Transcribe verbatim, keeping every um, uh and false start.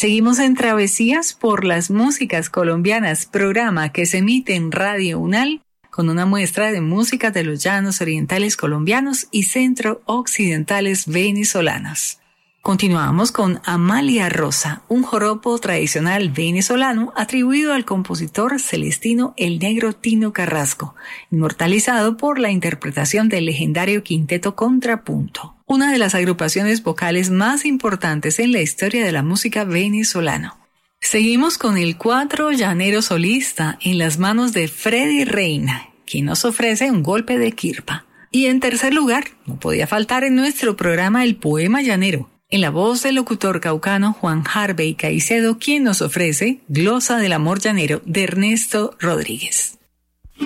Seguimos en Travesías por las Músicas Colombianas, programa que se emite en Radio UNAL con una muestra de músicas de los llanos orientales colombianos y centro-occidentales venezolanos. Continuamos con Amalia Rosa, un joropo tradicional venezolano atribuido al compositor celestino El Negro Tino Carrasco, inmortalizado por la interpretación del legendario Quinteto Contrapunto, una de las agrupaciones vocales más importantes en la historia de la música venezolana. Seguimos con el cuatro llanero solista en las manos de Freddy Reina, quien nos ofrece un golpe de quirpa. Y en tercer lugar, no podía faltar en nuestro programa el poema llanero, en la voz del locutor caucano Juan Harvey Caicedo, quien nos ofrece Glosa del Amor Llanero de Ernesto Rodríguez.